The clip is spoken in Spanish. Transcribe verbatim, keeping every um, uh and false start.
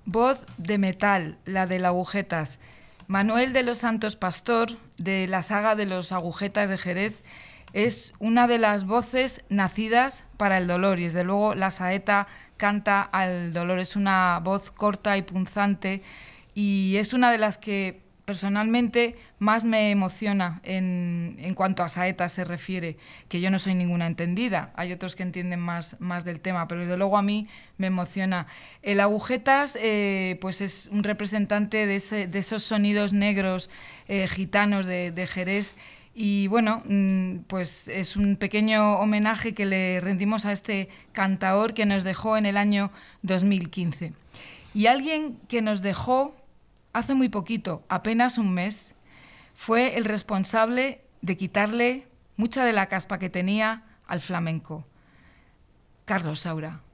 voz de metal, la del Agujetas. Manuel de los Santos Pastor, de la saga de los Agujetas de Jerez, es una de las voces nacidas para el dolor y desde luego la saeta canta al dolor. Es una voz corta y punzante y es una de las que personalmente más me emociona en, en cuanto a saeta se refiere, que yo no soy ninguna entendida, hay otros que entienden más, más del tema, pero desde luego a mí me emociona. El Agujetas eh, pues es un representante de, ese, de esos sonidos negros eh, gitanos de, de Jerez. Y bueno, pues es un pequeño homenaje que le rendimos a este cantaor que nos dejó en el año dos mil quince. Y alguien que nos dejó hace muy poquito, apenas un mes, fue el responsable de quitarle mucha de la caspa que tenía al flamenco, Carlos Saura.